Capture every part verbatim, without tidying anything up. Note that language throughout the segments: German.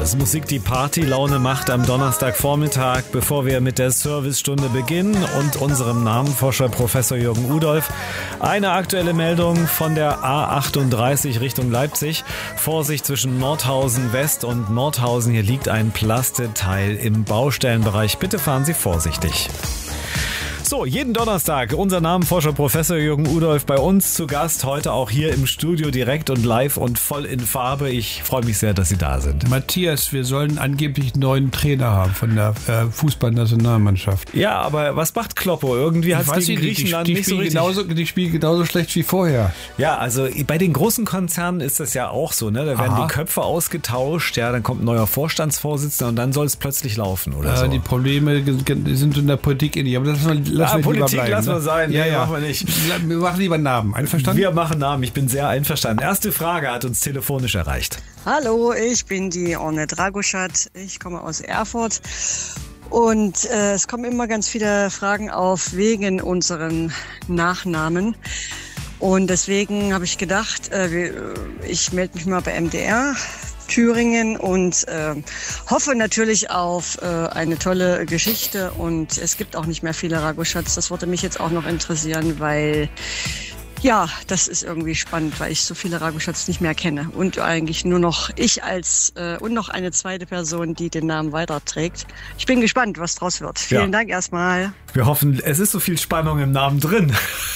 Das ist Musik, die Partylaune macht am Donnerstagvormittag, bevor wir mit der Servicestunde beginnen und unserem Namenforscher Professor Jürgen Udolph. Eine aktuelle Meldung von der A achtunddreißig Richtung Leipzig. Vorsicht zwischen Nordhausen West und Nordhausen. Hier liegt ein Plasteteil im Baustellenbereich. Bitte fahren Sie vorsichtig. So, jeden Donnerstag unser Namenforscher Professor Jürgen Udolph bei uns zu Gast. Heute auch hier im Studio direkt und live und voll in Farbe. Ich freue mich sehr, dass Sie da sind. Matthias, wir sollen angeblich einen neuen Trainer haben von der äh, Fußballnationalmannschaft. Ja, aber was macht Kloppo? Irgendwie hat es gegen Griechenland die, die nicht so richtig... Genauso, die spielen genauso schlecht wie vorher. Ja, also bei den großen Konzernen ist das ja auch so, ne? Da werden Aha. die Köpfe ausgetauscht, ja, dann kommt ein neuer Vorstandsvorsitzender und dann soll es plötzlich laufen oder äh, so. Die Probleme sind in der Politik ähnlich, aber das ist Lass ah, Politik bleiben, lassen wir ne? sein. Ja, nee, ja. machen wir nicht. Wir machen lieber Namen. Einverstanden? Wir machen Namen. Ich bin sehr einverstanden. Erste Frage hat uns telefonisch erreicht. Hallo, ich bin die Orne Dragoschat. Ich komme aus Erfurt. Und äh, es kommen immer ganz viele Fragen auf wegen unseren Nachnamen. Und deswegen habe ich gedacht, äh, ich melde mich mal bei M D R Thüringen und äh, hoffe natürlich auf äh, eine tolle Geschichte, und es gibt auch nicht mehr viele Ragoschats. Das würde mich jetzt auch noch interessieren, weil ja, das ist irgendwie spannend, weil ich so viele Ragoschats nicht mehr kenne und eigentlich nur noch ich als äh, und noch eine zweite Person, die den Namen weiterträgt. Ich bin gespannt, was draus wird. Vielen ja. Dank erstmal. Wir hoffen, es ist so viel Spannung im Namen drin.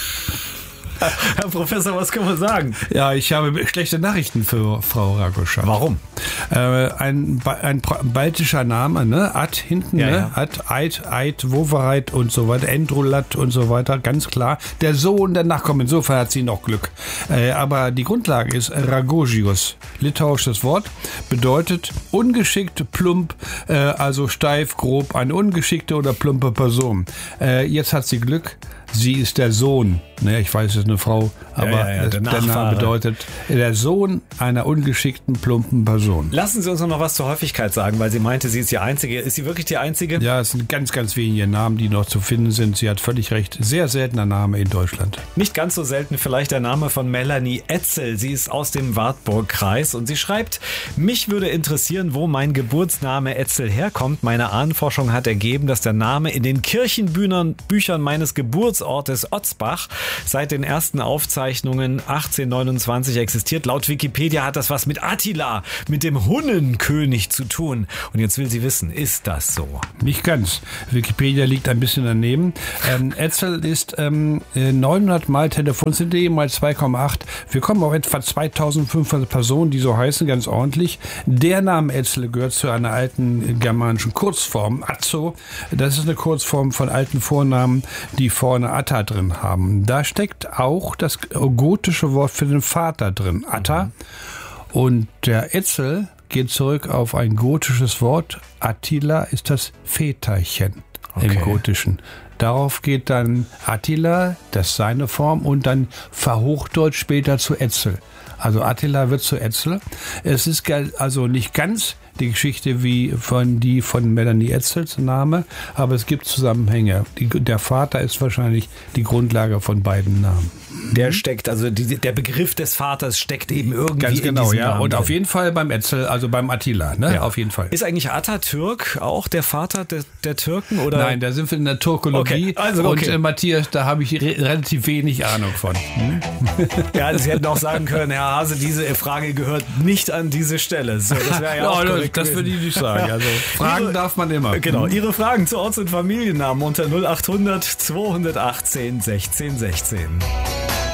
Herr Professor, was können wir sagen? Ja, ich habe schlechte Nachrichten für Frau Ragoschat. Warum? Äh, ein, ein baltischer Name, ne? Ad hinten, ja, ne? Ja. Ad, Eid, Eid, Wovereit und so weiter, Endrulat und so weiter, ganz klar. Der Sohn der Nachkommen, insofern hat sie noch Glück. Äh, aber die Grundlage ist Ragogius. Litauisches Wort, bedeutet ungeschickt, plump, äh, also steif, grob, eine ungeschickte oder plumpe Person. Äh, jetzt hat sie Glück. Sie ist der Sohn, ne, ich weiß, es ist eine Frau, aber ja, ja, ja, der, der Name bedeutet der Sohn einer ungeschickten, plumpen Person. Lassen Sie uns noch was zur Häufigkeit sagen, weil sie meinte, sie ist die Einzige. Ist sie wirklich die Einzige? Ja, es sind ganz, ganz wenige Namen, die noch zu finden sind. Sie hat völlig recht. Sehr seltener Name in Deutschland. Nicht ganz so selten vielleicht der Name von Melanie Etzel. Sie ist aus dem Wartburg-Kreis und sie schreibt, mich würde interessieren, wo mein Geburtsname Etzel herkommt. Meine Ahnenforschung hat ergeben, dass der Name in den Kirchenbüchern Büchern meines Geburtsortes Otzbach seit den ersten Aufzeichnungen achtzehnhundertneunundzwanzig existiert. Laut Wikipedia hat das was mit Attila, mit dem Hunnenkönig zu tun. Und jetzt will sie wissen, ist das so? Nicht ganz. Wikipedia liegt ein bisschen daneben. Ähm, Etzel ist ähm, neunhundert mal Telefonzelle mal zwei Komma acht. Wir kommen auf etwa zweitausendfünfhundert Personen, die so heißen, ganz ordentlich. Der Name Etzel gehört zu einer alten germanischen Kurzform, Atzo. Das ist eine Kurzform von alten Vornamen, die vorne Atta drin haben. Da steckt auch das gotische Wort für den Vater drin, Atta. Mhm. Und der Etzel geht zurück auf ein gotisches Wort. Attila ist das Väterchen okay. im Gotischen. Darauf geht dann Attila, das ist seine Form, und dann verhochdeutscht später zu Etzel. Also Attila wird zu Etzel. Es ist also nicht ganz die Geschichte wie von die von Melanie Etzels Name, aber es gibt Zusammenhänge. Die, der Vater ist wahrscheinlich die Grundlage von beiden Namen. Der steckt, also die, der Begriff des Vaters steckt eben irgendwie Ganz genau, in diesem ja. Namen Und drin. auf jeden Fall beim Etzel, also beim Attila, ne? Ja. Auf jeden Fall. Ist eigentlich Atatürk auch der Vater der, der Türken? Oder? Nein, da sind wir in der Türkologie. Okay. Also, okay. Und äh, Matthias, da habe ich re- relativ wenig Ahnung von. Hm? Ja, also Sie hätten auch sagen können, Herr Hase, diese Frage gehört nicht an diese Stelle. So, das wäre ja auch no, korrekt das würde ich nicht sagen. Also, Fragen Ihre, darf man immer. Genau, Ihre Fragen zu Orts- und Familiennamen unter null achthundert zweihundertachtzehn sechzehn sechzehn.